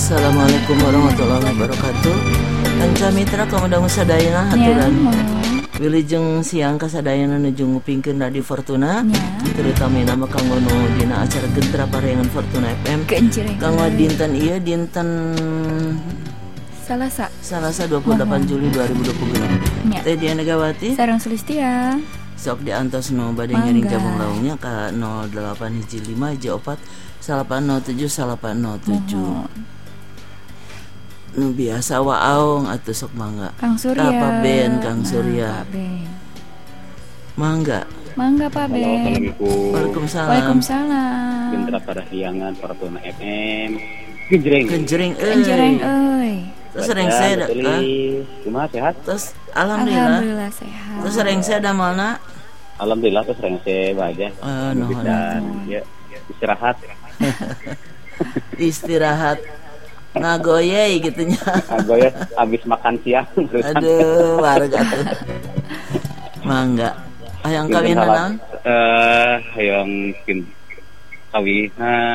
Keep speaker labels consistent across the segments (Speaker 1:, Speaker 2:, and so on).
Speaker 1: Assalamualaikum warahmatullahi wabarakatuh. Kanca mitra kamu sadayana haturan wilujeng siang kasadayana nuju ngupingkeun Radio Fortuna terutama nama kanggo nu dina acara Gentra Parayangan Fortuna FM kanggo dinten ieu dinten Salasa 28 Juli 2026 teh Diana Gawati
Speaker 2: sareng Sulistia
Speaker 1: sok diantos nu bade ngiring cabang laungnya ka 0815 nu biasa waong atuh sok mangga
Speaker 2: Kang Surya
Speaker 1: Pak Ben Kang Surya mangga
Speaker 2: Pak Ben.
Speaker 1: Waalaikumsalam.
Speaker 3: Gentra Parayangan Fortuna FM
Speaker 1: genjreng
Speaker 2: euy
Speaker 1: terus sering saya
Speaker 3: kumaha sehat
Speaker 1: terus alhamdulillah
Speaker 2: sehat
Speaker 1: terus sering saya damalna
Speaker 3: alhamdulillah terus sering saya bahagia dan ya istirahat ngagoyei gitunya ngagoyei habis makan siang
Speaker 1: aduh warga tuh mangga hayang kawinan
Speaker 3: hayang kawin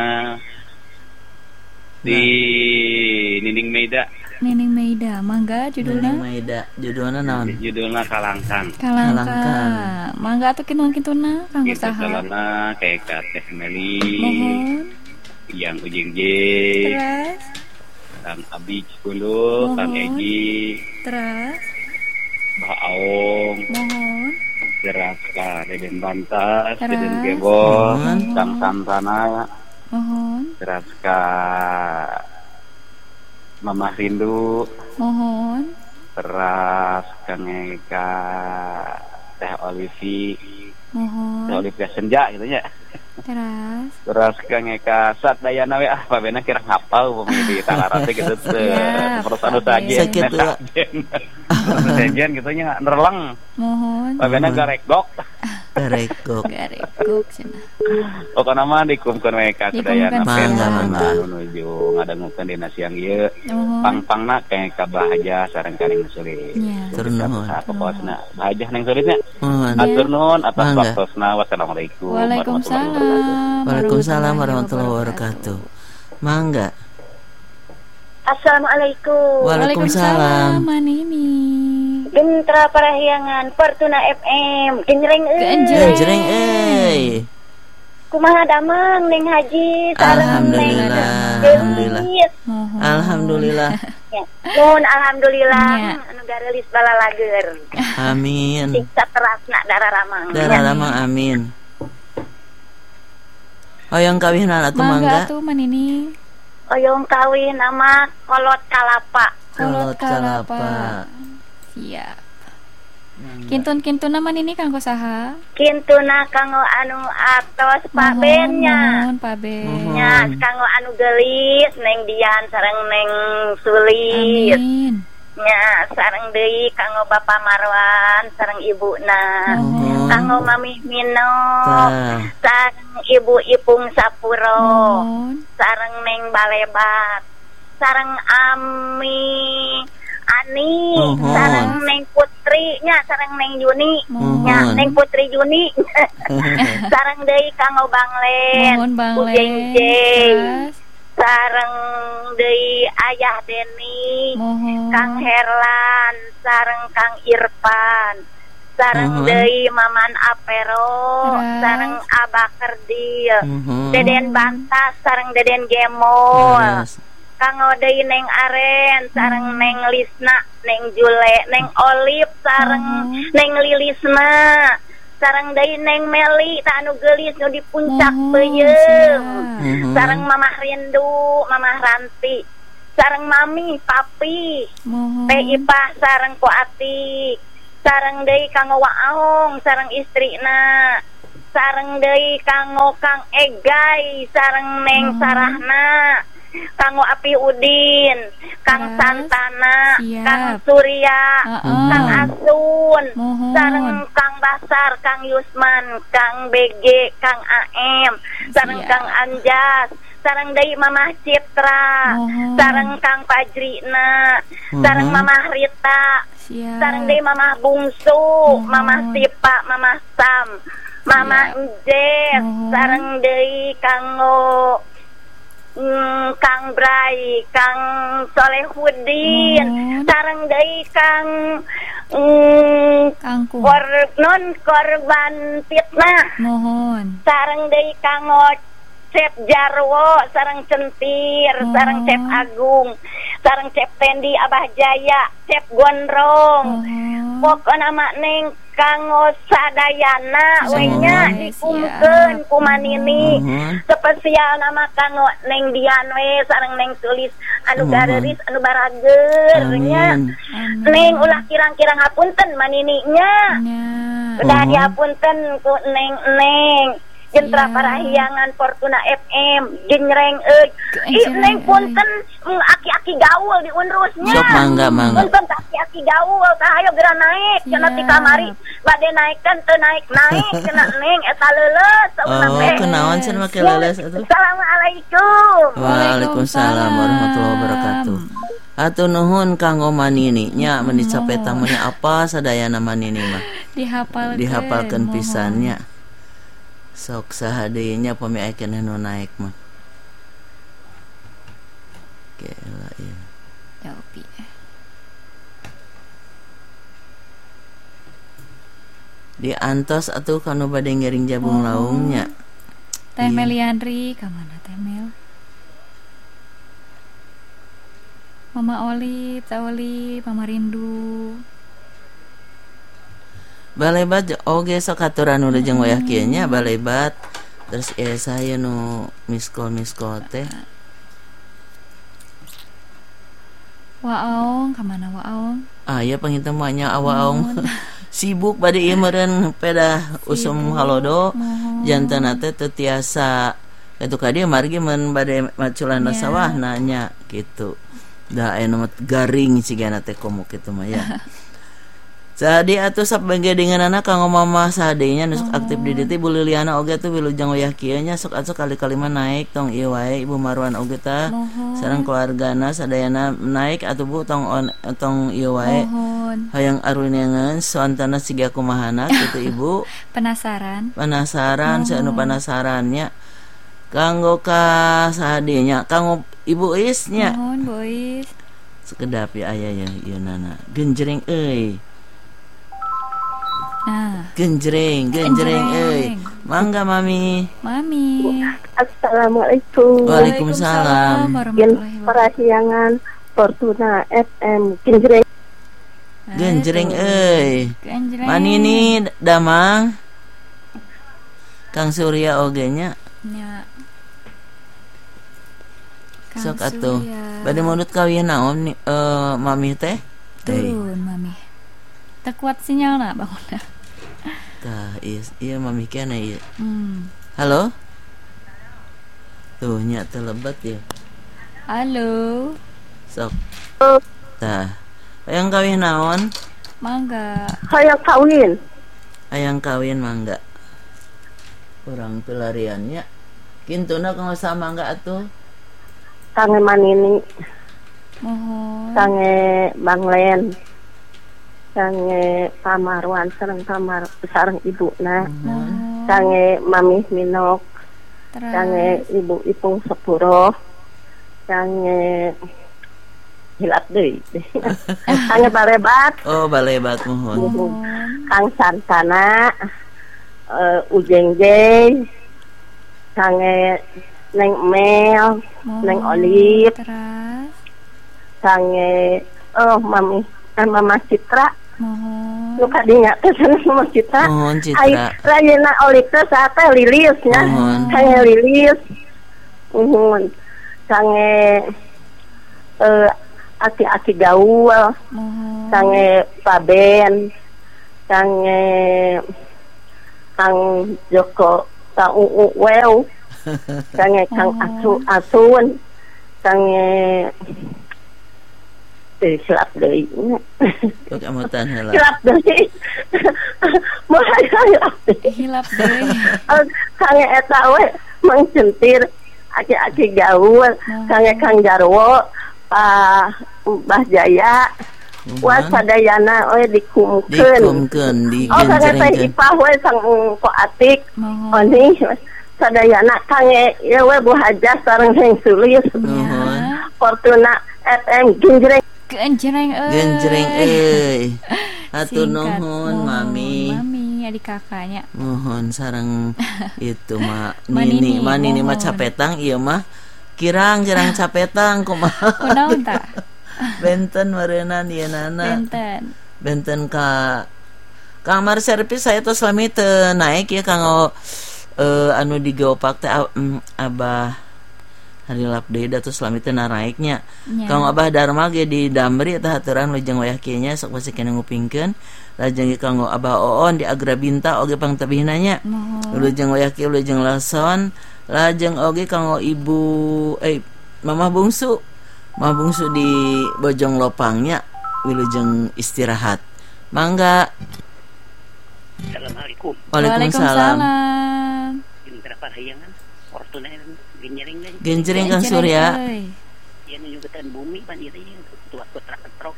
Speaker 3: di Nining Meida
Speaker 2: mangga judulna
Speaker 1: naon
Speaker 3: judulna Kalangkang
Speaker 2: mangga atuh kinun-kintunna kang usaha
Speaker 3: salana kayak Teh Meli
Speaker 2: mohon
Speaker 3: yang ujing J
Speaker 2: terus
Speaker 3: Kang Abi Cikulu Kang Egi
Speaker 2: terus
Speaker 3: Mbah Aong
Speaker 2: mohon
Speaker 3: terus ka Deden Bantas Deden Gebo Kang Santana
Speaker 2: mohon
Speaker 3: terus ka Mama Rindu
Speaker 2: mohon
Speaker 3: terus Kang Eka Teh Olivi
Speaker 2: mohon
Speaker 3: Teh Olivia Senja gitu ya terus Kang Eka Satdayana we Pak Bena kira ngapal pemilih talarate gitu terus anu sajen sajen gitu nya nerleng
Speaker 2: mohon
Speaker 3: Pak Bena garekgok
Speaker 2: cenah
Speaker 3: pokona mah dikumkeun we ka sadayana
Speaker 1: mangga
Speaker 3: menuju ngadangukeun dina siang ieu pang-pangna Kang Eka Bahagia sareng Karing Sulit
Speaker 1: tur nuhun
Speaker 3: pokosna Bahagia neng Sulitnya atur nuhun atas waktosna wassalamualaikum
Speaker 1: Waalaikumsalam warahmatullahi wabarakatuh. Mangga.
Speaker 4: Assalamualaikum.
Speaker 1: Waalaikumsalam.
Speaker 2: Manini.
Speaker 4: Gentra Parayangan Fortuna FM. Genjreng
Speaker 1: euy.
Speaker 4: Kumaha damang Neng Haji
Speaker 1: sareng Alhamdulillah.
Speaker 4: Nuhun alhamdulillah anu garelis balalager.
Speaker 1: Amin.
Speaker 4: Siksa terasna darah ramang
Speaker 1: amin. Oyong kawinan atuh mangga
Speaker 2: atuh manini
Speaker 4: oyong kawin nama kolot kalapa
Speaker 2: siap kintun-kintuna manini kanggo saha
Speaker 4: kintuna kanggo anu atos Pak Ben nya kanggo anu gelis Neng Dian sareng Neng Sulis
Speaker 2: amin
Speaker 4: nya sareng deui kanggo Bapak Marwan sareng ibuna kanggo Mami Mino sareng Ibu Ipung Sapuro sareng Neng Balebat sareng Ami Ani sareng Neng Putri nya sareng Neng Yuni nya Neng Putri Yuni sareng deui kanggo Banglen Ujeng sareng deui Ayah Deni Kang Herlan sareng Kang Irfan sareng deui Maman Apero sareng Abah Kerdil Deden Bantas sareng Deden Gemol kanggo deui Neng Aren sareng Neng Lisna Neng Jule Neng Olip sareng Neng Lilisna sareng deui Neng Meli ta anu geulis nu di puncak peuyeum sareng Mamah Rindu Mamah Ranti sareng Mami Papi Teh Ipah sareng Ko Atik sareng deui kanggo Waong sareng istrina sareng deui kanggo Kang Egay sareng Neng Sarahna kanggo Api Udin Kang Santana Kang Surya Kang Asun sareng Kang Basar Kang Yusman Kang BG Kang AM sareng Kang Anjas sareng deui Mamah Citra sareng Kang Fajrina sareng Mamah Rita sareng deui Mamah Bungsu Mamah Sipa Mamah Sam Mama Enjes sareng deui kanggo Kang Bray, Kang Solehudin, sareng deui Kang korban fitnah.
Speaker 2: Mohon.
Speaker 4: Sareng deui Kang Cep Jarwo, sareng Centir, sareng Cep Agung, sareng Cep Tendi Abah Jaya, Cep Gondrong. Pokona mak neng Kang Sadayana we nya dikumpulkeun ku Manini. Spesial nama Kang Neng Dian we sareng Neng Tulis anu gareris anu barageur nya. Neng ulah kirang-kirang hapunten Manini nya. Udah dihapunten ku Neng Jentra Parahiangan Fortuna FM jengreng Neng punten aki-aki gaul di unrusnya.
Speaker 1: Sok mangga.
Speaker 4: Punten aki-aki gaul tah ayo geura naik cenah ti kamari bade naikkan teu naik cenah Neng eta leuleus sauna teh.
Speaker 1: Kenaon cenah make leuleus atuh.
Speaker 4: Assalamualaikum.
Speaker 1: Waalaikumsalam warahmatullahi wabarakatuh. Atuh nuhun kanggo Manini nya mun dicapeta mun apa sadayana Manini mah. Dihafalkeun pisannya. Sok sahadeunya pamiakeun anu naik mah. Gila ya.
Speaker 2: Jaupi.
Speaker 1: Diantos atuh kanu bade ngiring jabung laungnya.
Speaker 2: Teh Meliandri ka mana Teh Mel? Mama Oli, Teh Oli, Mama Rindu.
Speaker 1: Balebat oge sok aturan udah jeung wayah kieu nya balebat. Terus saya nu miss call teh.
Speaker 2: Waong ka mana Waong?
Speaker 1: Ya panginten moanya Waong. Sibuk bade ieu meureun pedah usum halodo. Jantanna teh teu tiasa atuh ka dieu margi mun bade maculana sawah nanya gitu. Da aya nu garing sigana teh komo kitu mah ya. Jadi atuh sap banggedenganana kanggo mama sadenya nu aktif di dieu Bu Liliana oge tuh wilujeng wayah kieu nya sok atuh kali-kali mah naik tong ieu wae Ibu Marwan oge tah sareng keluargana sadayana naik atuh Bu tong ieu wae hayang arunengeun soantana siga kumahana kitu Ibu.
Speaker 2: Penasaran
Speaker 1: si anu penasarannya kanggo ka sadenya kanggo Ibu Is nya.
Speaker 2: Mohon Bu Is.
Speaker 1: Sekedap ya aya ya ieu nana genjreng euy.
Speaker 2: Nah,
Speaker 1: genjreng euy. Mangga Mami.
Speaker 4: Assalamualaikum.
Speaker 1: Waalaikumsalam.
Speaker 4: Parahiangan Fortuna FM
Speaker 1: genjreng euy. Manini damang Kang Surya oge nya.
Speaker 2: Nya.
Speaker 1: Sok atuh. Bade munut kawin naon Mami teh?
Speaker 2: Turun Mami. Tak kuat sinyalna bangunna.
Speaker 1: Tah iya Mami kana ieu. Halo? Tuh nya teh lebat ya.
Speaker 2: Halo.
Speaker 1: Sok. Tah. Hayang kawin naon?
Speaker 2: Mangga.
Speaker 1: Hayang kawin mangga. Urang pelariannya. Kintuna kanggo samangga atuh.
Speaker 4: Sange Manini.
Speaker 2: Mohon.
Speaker 4: Sange Banglen. Sange Pamarwan sareng ibuna. Sange Mami Minok. Sange Ibu Ipung Sepuro. Sange hilap deui. Sange Balebat.
Speaker 1: Balebat mohon.
Speaker 4: Kang Santana. Ujeng Jay. Sange Neng Mel. Neng Olip. Sange Mama Citra. Lu kadinya teh Mama Citra.
Speaker 1: Citra.
Speaker 4: Rayana Olip teh saha Lilis nya. Sange Lilis. Sange aki-aki gaul. Sange Paben. Sange Kang Joko Kang Wew. Sange Kang Asun. Sange silap deui.
Speaker 1: Kok amutan heula.
Speaker 4: Hilap deui. Mulai hilap deui. Sange eta we Mang Centir aki-aki gaul. Sange Kang Jarwo Mbah Jaya. Wasadayana we dikumkeun.
Speaker 1: Di
Speaker 4: sange teh Ipah we sang ko Atik. Oni sadayana kange ya we Bu Haja sareng Heng Sulis. Fortuna FM genjreng
Speaker 1: euy. Hatur nuhun Mami.
Speaker 2: Mami adik kakaknya.
Speaker 1: Mohon sareng itu mah Nini mah capetang ieu mah kirang capetang kumaha.
Speaker 2: Kunaon tah?
Speaker 1: Benten meureunna ieu nana. Benten ka kamar servis saya tos lami teu naik ya kanggo anu digeopak teh Abah Harilap deui da tos lami teu naiknya. Kanggo Abah Dharma ge di Damri teh haturan leujeung wayah kieu nya sok basi keneh ngupingkeun. Lajeng kanggo Abah Oon di Agrabinta oge pangtebihna nya. Leujeung wayah kieu leujeung lason. Lajeng oge kanggo ibu Mamah Bungsu di Bojong Lopangnya wilujeng istirahat. Mangga.
Speaker 3: Assalamualaikum.
Speaker 1: Waalaikumsalam.
Speaker 3: Berapa hayangan? Fortuna
Speaker 1: genjreng Kang Surya.
Speaker 3: Ya nu yugetan bumi pan ieu tuas kontrak-kontrak.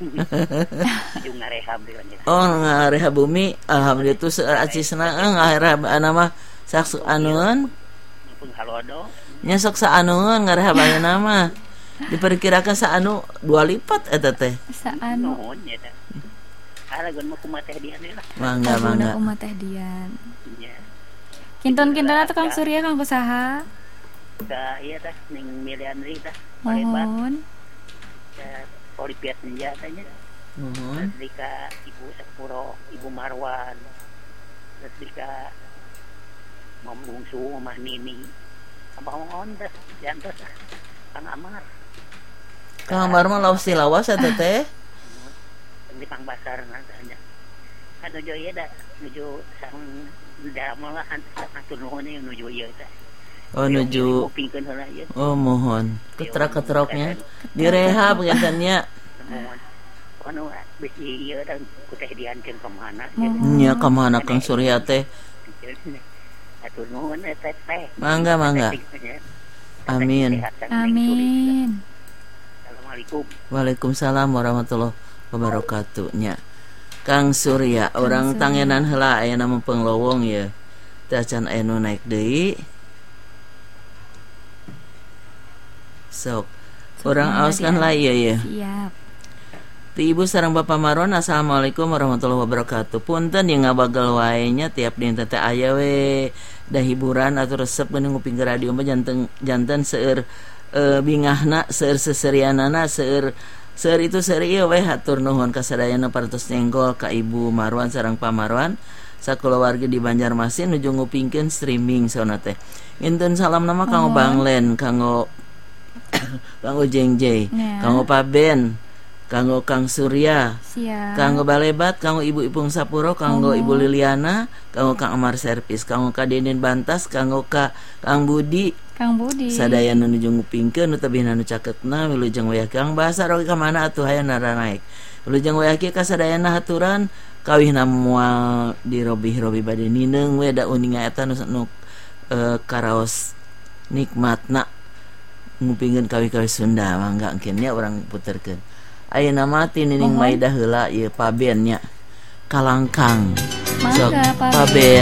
Speaker 3: Jeung ngarehab deui nya.
Speaker 1: Oh, ngarehab bumi. Alhamdulillah tuh acisna ngarehab mah sak anueun.
Speaker 3: Penghalodo.
Speaker 1: Nya sok saanueun ngarehab ayeuna mah. Diperkirakan saanu 2 lipat eta teh.
Speaker 2: Saanu.
Speaker 3: Alagon mah kumaha teh dian lah.
Speaker 1: Mangga.
Speaker 2: Kumaha teh dian. Kinton-kinton atuh Kang Surya kanggo saha?
Speaker 3: Ka ieu teh ning Milianri teh.
Speaker 2: Mohon.
Speaker 3: Polipiat senjatanya.
Speaker 1: Mohon.
Speaker 3: Dika Ibu Sepuro, Ibu Marwan. Terus dika Mam Bungsu, Mah Nini. Abah on teh jantos Kang Amar.
Speaker 1: Kang Amar mah lawas eta teh.
Speaker 3: Di Pangbasar nantinya. Kan nuju ieu da nuju sang damalahan atur nuhun nuju ieu teh.
Speaker 1: Oh nuju. Oh mohon. Ketrak-ketraknya direhab gantannya.
Speaker 3: Mohon. Anu bisi ieu dan ku teh dianceun ka mana.
Speaker 1: Nya ka mana Kang Surya teh.
Speaker 3: Atur nuhun teh.
Speaker 1: Mangga. Amin.
Speaker 3: Assalamualaikum.
Speaker 1: Waalaikumsalam warahmatullahi wabarakatuh nya. Kang Surya orang tangenan heula aya nama penglowong ya. Teh acan aya nu naik deui. Sok. Urang aoskan lah ieu ya.
Speaker 2: Siap.
Speaker 1: Ti Ibu sareng Bapak Marwan, assalamualaikum warahmatullahi wabarakatuh. Punten yang ngabagal wae nya tiap dinten teh aya we da hiburan atau resep geuning nguping ke radio mah janten seueur bingahna, seueur seserianana, seueur itu ieu we hatur nuhun kasadayana parantos nenggol ka Ibu Marwan sareng Pak Marwan sakulawargi di Banjarmasin nuju ngupingkeun streaming saona teh. Inten salam nama kanggo Banglen, kanggo Jengjay, kanggo Paben, kanggo Kang Surya, kanggo Balebat, kanggo Ibu Ipung Sapuro, kanggo Ibu Liliana, kanggo Kang Amar Servis, kanggo Ka Deden Bantas, kanggo Kang Budi. Sadayana nuju ngupingkeun nu tebihna nu caketna wilujeng wayah Kang Basar oge ka mana atuh hayang nara naik. Wilujeng wayah kieu ka sadayana haturan kawihna moal dirobih-robih bade nineung we da uninga eta nu karaos nikmatna ngupingkeun kawih-kawih Sunda mangga engkeun nya urang puterkeun. Ayeuna mah ti nining Maida heula ieu Paben nya Kalangkang.
Speaker 2: Mangga Paben.